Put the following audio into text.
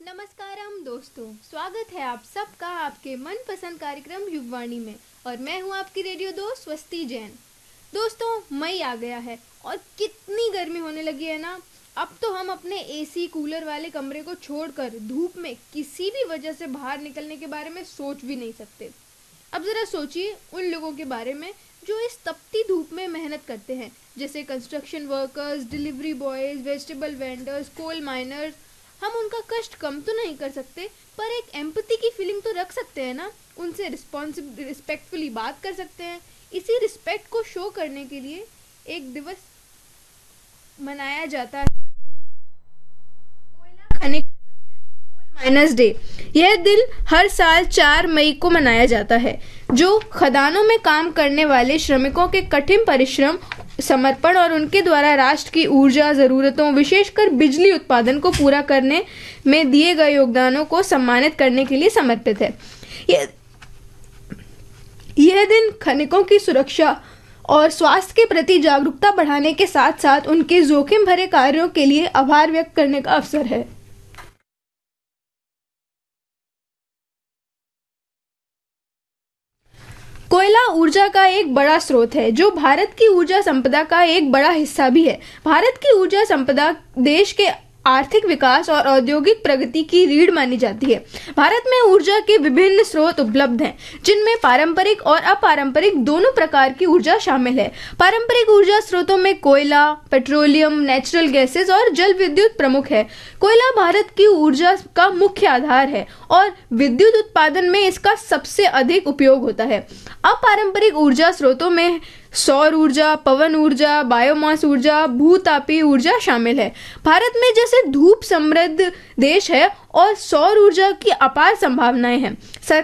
नमस्कारम दोस्तों, स्वागत है आप सबका आपके मनपसंद कार्यक्रम युगवाणी में। और मैं हूं आपकी रेडियो दोस्त स्वस्ति जैन। दोस्तों, मई आ गया है और कितनी गर्मी होने लगी है ना। अब तो हम अपने एसी कूलर वाले कमरे को छोड़कर धूप में किसी भी वजह से बाहर निकलने के बारे में सोच भी नहीं सकते। अब जरा सोचिए उन लोगों के बारे में जो इस तपती धूप में मेहनत करते हैं, जैसे construction workers, delivery boys, vegetable vendors, coal miners. हम उनका कष्ट कम तो नहीं कर सकते, पर एक एम्पैथी की फीलिंग तो रख सकते हैं ना। उनसे रिस्पेक्टफुली बात कर सकते हैं। इसी रिस्पेक्ट को शो करने के लिए एक दिवस मनाया जाता है, कोयला खनिक माइनस डे। यह दिन हर साल 4 मई को मनाया जाता है, जो खदानों में काम करने वाले श्रमिकों के कठिन परिश्रम, समर्पण और उनके द्वारा राष्ट्र की ऊर्जा जरूरतों, विशेषकर बिजली उत्पादन को पूरा करने में दिए गए योगदानों को सम्मानित करने के लिए समर्पित है। यह दिन खनिकों की सुरक्षा और स्वास्थ्य के प्रति जागरूकता बढ़ाने के साथ साथ उनके जोखिम भरे कार्यों के लिए आभार व्यक्त करने का अवसर है। कोयला ऊर्जा का एक बड़ा स्रोत है, जो भारत की ऊर्जा संपदा का एक बड़ा हिस्सा भी है। भारत की ऊर्जा संपदा देश के आर्थिक विकास और औद्योगिक प्रगति की रीढ़ मानी जाती है। भारत में ऊर्जा के विभिन्न स्रोत उपलब्ध हैं, जिनमें पारंपरिक और अपारंपरिक दोनों प्रकार की ऊर्जा शामिल है। पारंपरिक ऊर्जा स्रोतों में कोयला, पेट्रोलियम, नेचुरल गैसेस और जल विद्युत प्रमुख है। कोयला भारत की ऊर्जा का मुख्य आधार है और विद्युत उत्पादन में इसका सबसे अधिक उपयोग होता है। अपारंपरिक ऊर्जा स्रोतों में सौर ऊर्जा, पवन ऊर्जा, बायोमास ऊर्जा, भूतापीय ऊर्जा शामिल है। भारत में जैसे धूप समृद्ध देश है और सौर ऊर्जा की अपार संभावनाएं हैं।